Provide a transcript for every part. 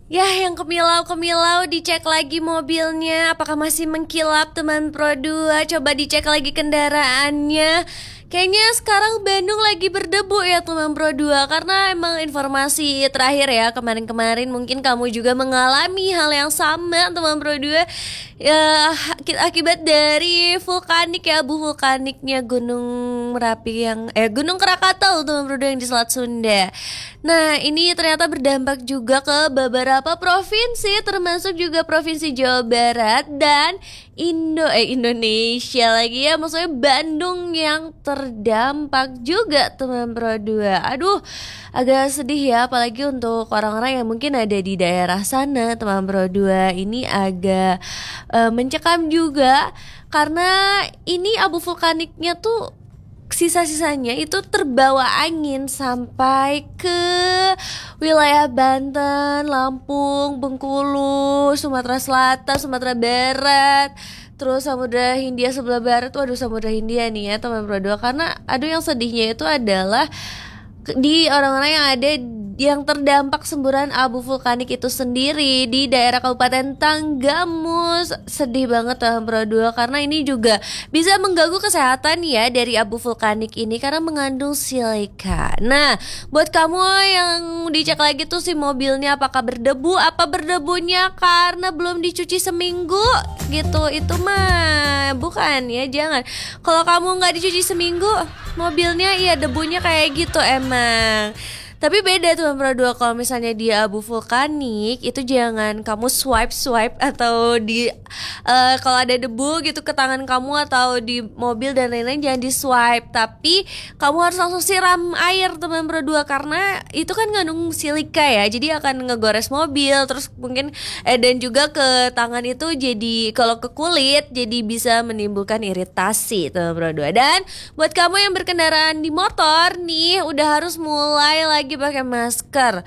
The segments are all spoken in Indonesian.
Ya, yang kemilau-kemilau dicek lagi mobilnya. Apakah masih mengkilap teman Pro 2? Coba dicek lagi kendaraannya. Kayaknya sekarang Bandung lagi berdebu ya teman Pro 2. Karena emang informasi terakhir ya kemarin-kemarin mungkin kamu juga mengalami hal yang sama teman Pro 2. Ya, akibat dari vulkanik ya, abu vulkaniknya Gunung Merapi yang Gunung Krakatau teman Pro 2 yang di Selat Sunda. Nah, ini ternyata berdampak juga ke beberapa provinsi, termasuk juga Provinsi Jawa Barat dan Indonesia lagi ya, maksudnya Bandung yang terdampak juga teman Pro 2. Aduh, agak sedih ya, apalagi untuk orang-orang yang mungkin ada di daerah sana teman Pro 2. Ini agak mencekam juga karena ini abu vulkaniknya tuh sisa-sisanya itu terbawa angin sampai ke wilayah Banten, Lampung, Bengkulu, Sumatera Selatan, Sumatera Barat, terus Samudra Hindia sebelah barat. Waduh, Samudra Hindia nih ya teman Pro 2. Karena aduh, yang sedihnya itu adalah di orang-orang yang ada yang terdampak semburan abu vulkanik itu sendiri di daerah Kabupaten Tanggamus. Sedih banget teman Pro 2 karena ini juga bisa mengganggu kesehatan ya dari abu vulkanik ini karena mengandung silika. Nah, buat kamu yang dicek lagi tuh si mobilnya apakah berdebu, apa berdebunya karena belum dicuci seminggu gitu, itu mah bukan ya, jangan. Kalau kamu nggak dicuci seminggu mobilnya, iya debunya kayak gitu emang. Tapi beda tuh Pro 2, kalau misalnya dia abu vulkanik itu jangan kamu swipe atau di kalau ada debu gitu ke tangan kamu atau di mobil dan lain-lain, jangan di swipe, tapi kamu harus langsung siram air teman Pro 2 karena itu kan ngandung silika ya, jadi akan ngegores mobil, terus mungkin dan juga ke tangan itu, jadi kalau ke kulit jadi bisa menimbulkan iritasi teman Pro 2. Dan buat kamu yang berkendaraan di motor nih udah harus mulai lagi pakai masker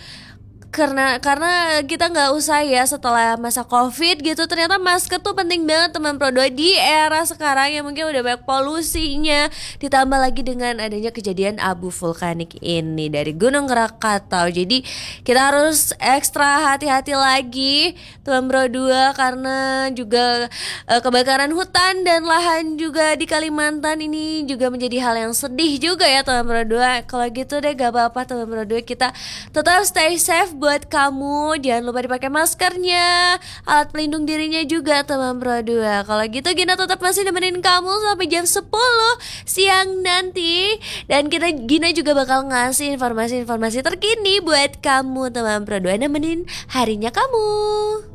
karena kita nggak usah ya setelah masa COVID gitu, ternyata masker tuh penting banget teman Pro 2 di era sekarang yang mungkin udah banyak polusinya, ditambah lagi dengan adanya kejadian abu vulkanik ini dari Gunung Krakatau. Jadi kita harus ekstra hati-hati lagi teman Pro 2 karena juga kebakaran hutan dan lahan juga di Kalimantan ini juga menjadi hal yang sedih juga ya teman Pro 2. Kalau gitu deh, gak apa-apa teman Pro 2, kita tetap stay safe buat kamu. Jangan lupa dipakai maskernya, alat pelindung dirinya juga teman Pro 2. Kalau gitu Gina tetap masih nemenin kamu sampai jam 10 siang nanti. Dan Gina juga bakal ngasih informasi-informasi terkini buat kamu teman Pro 2, nemenin harinya kamu.